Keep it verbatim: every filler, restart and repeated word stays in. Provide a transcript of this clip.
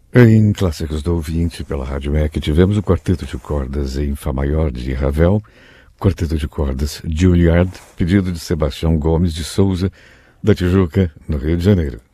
Em Clássicos do Ouvinte, pela Rádio M E C, tivemos o Quarteto de Cordas em Fá Maior, de Ravel, Quarteto de Cordas Juilliard, pedido de Sebastião Gomes de Souza, da Tijuca, no Rio de Janeiro.